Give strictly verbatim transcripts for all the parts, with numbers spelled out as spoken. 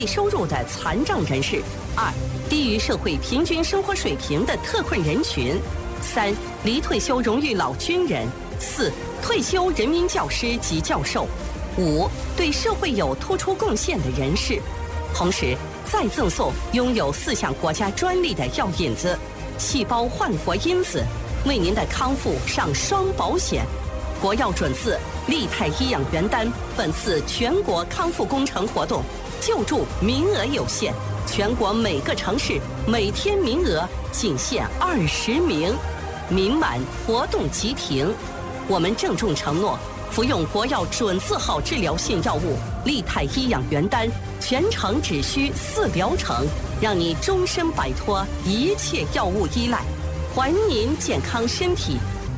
低收入的残障人士；二、低于社会平均生活水平的特困人群；三、离退休荣誉老军人；四、退休人民教师及教授；五、对社会有突出贡献的人士。同时，再赠送拥有四项国家专利的药引子、细胞焕活因子，为您的康复上双保险。国药准字利泰医养元丹本次全国康复工程活动救助名额有限，全国每个城市每天名额仅限二十名，名满活动即停。我们郑重承诺，服用国药准字号治疗性药物利泰医养元丹，全程只需四疗程，让你终身摆脱一切药物依赖，还您健康身体。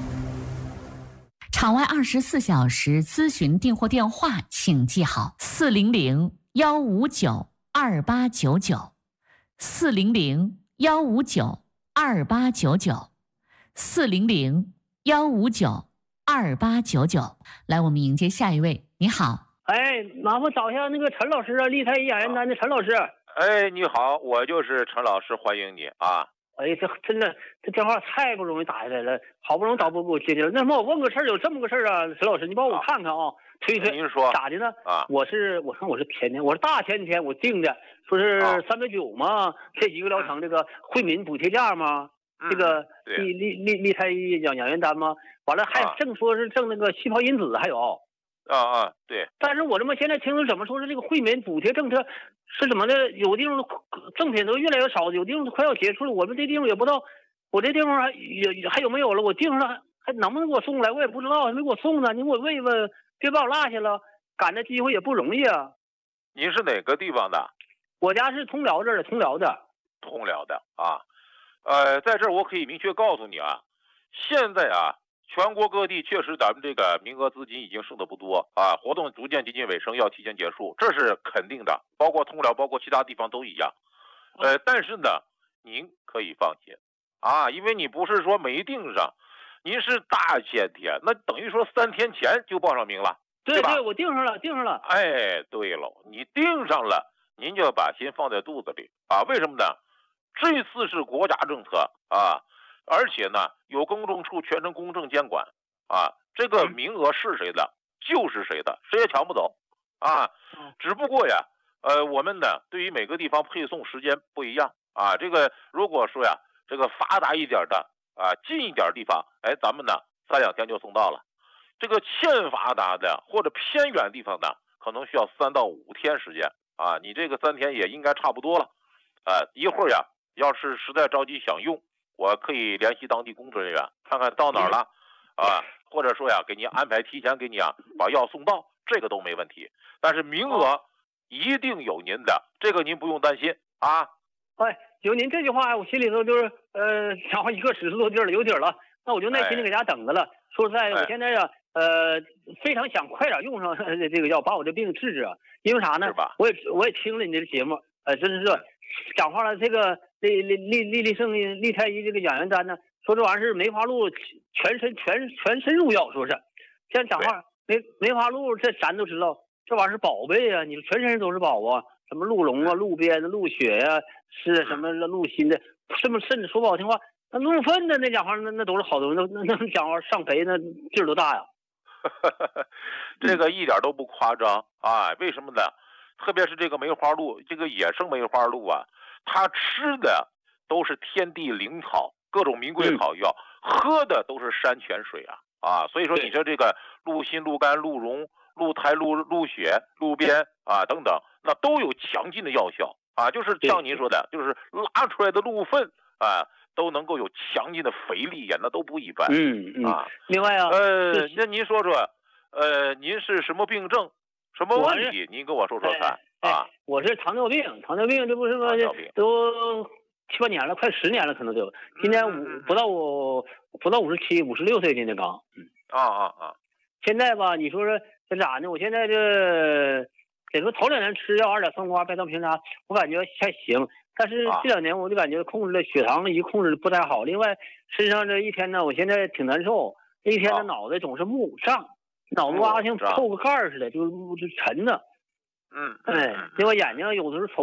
场外二十四小时咨询订货电话，请记好：四零零幺五九二八九九，四零零幺五九二八九九，四零零幺五九二八九九。来，我们迎接下一位。你好， 哎，麻烦找一下那个陈老师啊，利泰医养元丹的陈老师。 哎，你好，我就是陈老师，欢迎你啊。 哎，这真的，这电话太不容易打下来了，好不容易导播给我接进来。那么我问个事儿，有这么个事儿啊，陈老师，你帮我看看啊，推推。 您说咋的呢？ 啊， 我是我看我是前天，我是大前天我定的，说是三百九嘛，这一个疗程这个惠民补贴价嘛， 嗯、 这个利利利利泰医养养元丹嘛，完了还正说是挣那个细胞因子还有。 啊啊，对。 但是我这么现在听说怎么说是这个惠民补贴政策是怎么的？有地方赠品都越来越少，有地方快要结束了。我们这地方也不知道，我这地方还有还有没有了？我地方上还能不能给我送来？我也不知道，还没给我送呢。你给我问一问，别把我落下了。赶的机会也不容易啊。 您是哪个地方的？ 我家是通辽这儿的，通辽的。 通辽的啊，呃，在这儿我可以明确告诉你啊，现在啊。全国各地确实咱们这个名额资金已经剩的不多啊，活动逐渐接近尾声，要提前结束，这是肯定的，包括通辽包括其他地方都一样。呃，但是呢您可以放心啊，因为你不是说没订上，您是大前天，那等于说三天前就报上名了。 对对，我订上了订上了。 哎，对了，你订上了，您就要把心放在肚子里啊。为什么呢？这次是国家政策啊，而且呢，有公证处全程公正监管啊，这个名额是谁的，就是谁的，谁也抢不走啊。只不过呀，呃，我们呢，对于每个地方配送时间不一样啊。这个如果说呀，这个发达一点的啊，近一点地方，哎，咱们呢三两天就送到了。这个欠发达的或者偏远地方的，可能需要三到五天时间啊。你这个三天也应该差不多了，啊，一会儿呀，要是实在着急想用。我可以联系当地工作人员，看看到哪儿了，啊，或者说呀，给您安排提前给你啊把药送到，这个都没问题。但是名额一定有您的，这个您不用担心啊。 哎，有您这句话，我心里头就是呃，想一个指数都地儿了，有底儿了。那我就耐心的搁家等着了。哎、说实在，我现在呀，呃，非常想快点用上这个药，把我这病治治啊。因为啥呢？我也我也听了你的节目，呃，真是讲话了这个。利利利利利胜利泰医这个养元丹呢，说这玩意儿是梅花鹿全身全全身入药，说是现在讲话梅梅花鹿这咱都知道，这玩意儿是宝贝啊，你全身都是宝啊，什么鹿茸啊、鹿鞭的、鹿血呀、啊，是什么鹿心的，什么甚至说不好听话，那鹿粪的那讲话那那都是好东西，那那那讲话上肥那劲儿多大呀？ 这个一点都不夸张啊！为什么呢？特别是这个梅花鹿，这个野生梅花鹿啊。他吃的都是天地灵草，各种名贵草药，嗯、喝的都是山泉水啊啊！所以说，你说这个鹿心、鹿肝、鹿茸、鹿胎、鹿鹿血、鹿鞭啊等等，那都有强劲的药效啊！就是像您说的，就是拉出来的鹿粪啊，都能够有强劲的肥力呀，那都不一般。 嗯嗯啊。 另外啊， 呃，那您说说，呃，您是什么病症，什么问题？您跟我说说看。啊， 我是糖尿病，糖尿病这不是说都七八年了，快十年了，可能都。今年五不到我不到五十七，五十六岁，今年刚。 嗯啊啊啊！ 现在吧，你说说这咋呢？我现在这得说头两年吃药二甲双胍、拜糖平查，我感觉还行。但是这两年我就感觉控制了血糖一控制的不太好。另外身上这一天呢，我现在挺难受，这一天的脑袋总是木胀，脑子瓜像透个盖似的，就就沉的。 嗯， 哎，结果眼睛有的时候瞅